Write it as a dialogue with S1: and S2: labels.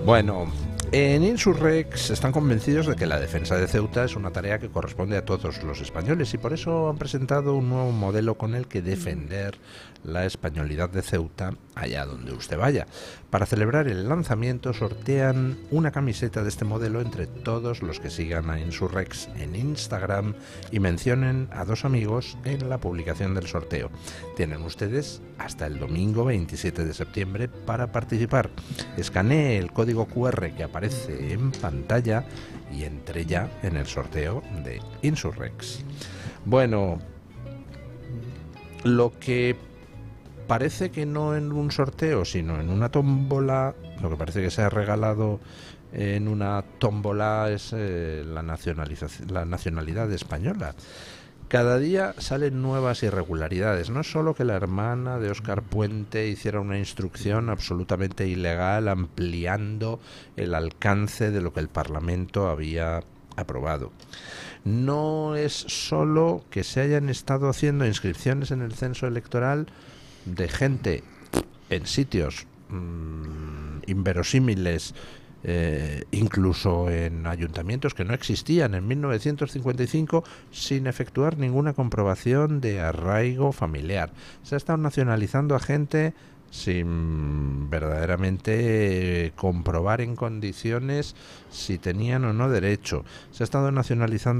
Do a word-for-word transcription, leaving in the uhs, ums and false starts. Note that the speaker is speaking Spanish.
S1: Bueno, en Insurrex están convencidos de que la defensa de Ceuta es una tarea que corresponde a todos los españoles y por eso han presentado un nuevo modelo con el que defender la españolidad de Ceuta allá donde usted vaya. Para celebrar el lanzamiento sortean una camiseta de este modelo entre todos los que sigan a Insurrex en Instagram y mencionen a dos amigos en la publicación del sorteo. Tienen ustedes hasta el domingo veintisiete de septiembre para participar. Escanee el código cu erre que aparece en pantalla y entre ya en el sorteo de Insurrex. Bueno, lo que parece que no en un sorteo, sino en una tómbola, lo que parece que se ha regalado en una tómbola es eh, la nacionalización, la nacionalidad española. Cada día salen nuevas irregularidades. No es solo que la hermana de Óscar Puente hiciera una instrucción absolutamente ilegal ampliando el alcance de lo que el Parlamento había aprobado. No es solo que se hayan estado haciendo inscripciones en el censo electoral de gente en sitios mmm, inverosímiles, eh, incluso en ayuntamientos que no existían en mil novecientos cincuenta y cinco, sin efectuar ninguna comprobación de arraigo familiar. Se ha estado nacionalizando a gente sin verdaderamente comprobar en condiciones si tenían o no derecho. Se ha estado nacionalizando